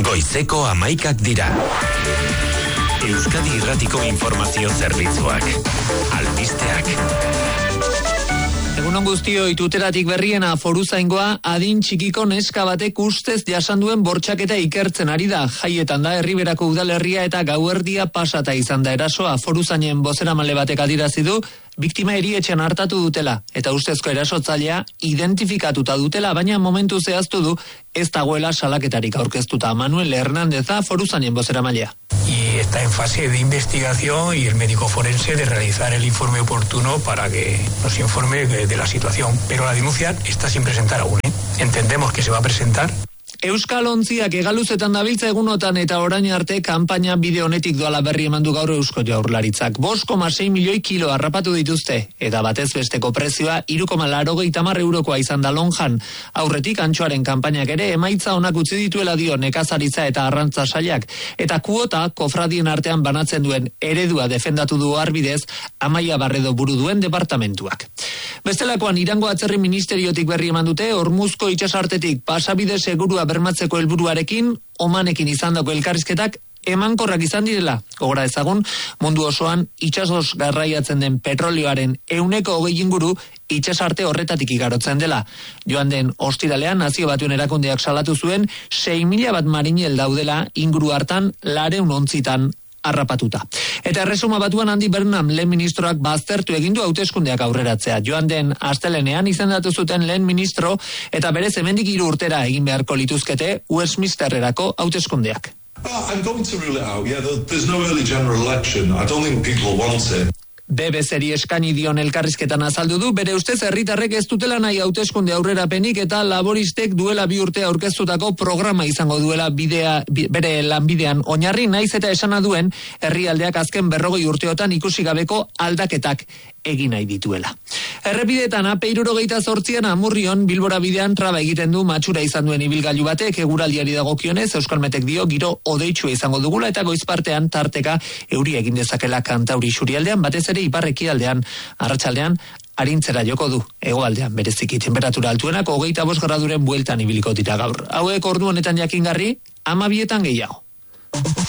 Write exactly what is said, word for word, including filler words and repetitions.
Goizeko hamaikak dira. Euskadi Irratiko Informazio Zerbitzuak. Albisteak. Egunon guztioi, tuteratik berriena foruzaingoa adin txikiko neska batek ustez jasan duen bortxaketa ikertzen ari da. Jaietan da Herriberako udalerria eta gauerdia pasata izan da erasoa. Foruzainen bozeramale batek adirazi du biktima erietxean hartatu dutela eta ustezko erasotzailea identifikatuta dutela, baina momentu zehaztu du ez dagoela salaketarik aurkeztuta. Manuel Hernándeza, foruzainen bozeramalea. Y está en fase de investigación y el médico forense de realizar el informe oportuno para que nos informe de la situación. Pero la denuncia está sin presentar aún, ¿eh? Entendemos que se va a presentar. Euskal Ontziak egaluzetan dabiltza egunotan eta orain arte kanpaina bide honetik doala berri eman du gaur Eusko Jaurlaritzak. bost koma sei milioi kilo harrapatu dituzte eta batez besteko prezioa hiru koma laurogeita hamar eurokoa izan da lonjan. Aurretik antxoaren kanpainak ere emaitza onak utzi dituela dio nekazaritza eta arrantza sailak, eta kuota kofradien artean banatzen duen eredua defendatu du arbidez Amaia Barredo buru duen departamentuak. Bestelakoan Irango Atzerri Ministeriotik berri eman dute Hormuzko itsasartetik pasabide segurua bermatzeko helburuarekin Omanekin izandako elkarrizketak emankorrak izan direla. Gogora ezagun, mundu osoan itsasoz garraiatzen den petrolioaren ehuneko hogei inguru itsasarte horretatik igarotzen dela. Joan den ostiralean Nazio Batuen Erakundeak salatu zuen sei mila bat marinel daudela inguru hartan lareun ontzitan harrapatuta. Eta Erresuma Batuan Andi Bernam lehen ministroak baztertu egindu hauteskundeak aurreratzea. Joan den astelenean izendatu zuten lehen ministro eta berez hemendik hiru urtera egin beharko lituzkete Westminsterrerako hauteskundeak. Oh, I'm going to rule it out. Yeah, there's no early general election. I don't think people want it. B B C-ri eskaini dion elkarrizketan azaldu du, bere ustez herritarrek ez dutela nahi hauteskunde aurrerapenik eta laboristek duela bi urte aurkeztutako programa izango duela bidea, bere lanbidean oinarri, naiz eta esana duen herrialdeak azken berrogei urteotan ikusi gabeko aldaketak egin nahi dituela. Errepidetan A P hirurogeita zortzian Amurrion Bilbora bidean traba egiten du matxura izan duen ibilgailu batek. Eguraldiari dagokionez Euskalmetek dio giro odeitsua izango dugula eta goizpartean tarteka euria egin dezakela Kantauri isurialdean, batez ere iparrekialdean, arratsaldean arintzera joko du. Hegoaldean bereziki tenperatura altuenak hogeita bost graduren bueltan ibiliko dira gaur. Hauek ordu honetan jakingarri, hamabietan gehiago.